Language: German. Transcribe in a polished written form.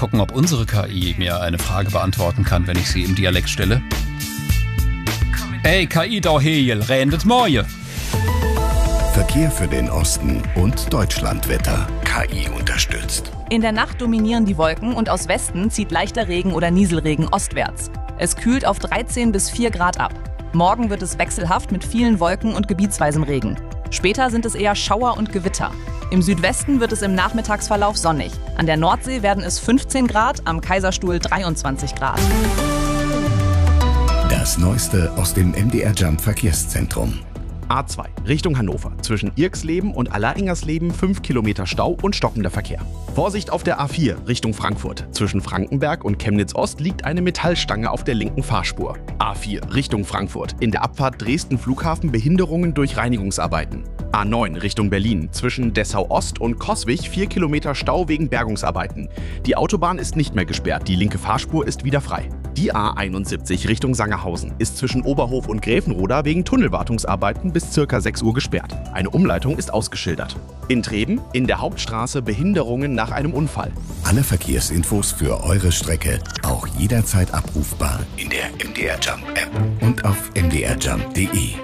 gucken, ob unsere KI mir eine Frage beantworten kann, wenn ich sie im Dialekt stelle. Ey, KI da Hegel, rendet Moje. Verkehr für den Osten und Deutschlandwetter. KI unterstützt. In der Nacht dominieren die Wolken und aus Westen zieht leichter Regen oder Nieselregen ostwärts. Es kühlt auf 13 bis 4 Grad ab. Morgen wird es wechselhaft mit vielen Wolken und gebietsweisem Regen. Später sind es eher Schauer und Gewitter. Im Südwesten wird es im Nachmittagsverlauf sonnig. An der Nordsee werden es 15 Grad, am Kaiserstuhl 23 Grad. Das Neueste aus dem MDR Jump Verkehrszentrum. A2 Richtung Hannover. Zwischen Irksleben und Alleringersleben 5 Kilometer Stau und stockender Verkehr. Vorsicht auf der A4 Richtung Frankfurt. Zwischen Frankenberg und Chemnitz-Ost liegt eine Metallstange auf der linken Fahrspur. A4 Richtung Frankfurt. In der Abfahrt Dresden Flughafen Behinderungen durch Reinigungsarbeiten. A9 Richtung Berlin. Zwischen Dessau-Ost und Coswig 4 Kilometer Stau wegen Bergungsarbeiten. Die Autobahn ist nicht mehr gesperrt. Die linke Fahrspur ist wieder frei. Die A71 Richtung Sangerhausen ist zwischen Oberhof und Gräfenroda wegen Tunnelwartungsarbeiten bis ca. 6 Uhr gesperrt. Eine Umleitung ist ausgeschildert. In Treben in der Hauptstraße Behinderungen nach einem Unfall. Alle Verkehrsinfos für eure Strecke auch jederzeit abrufbar in der MDR Jump App und auf mdrjump.de.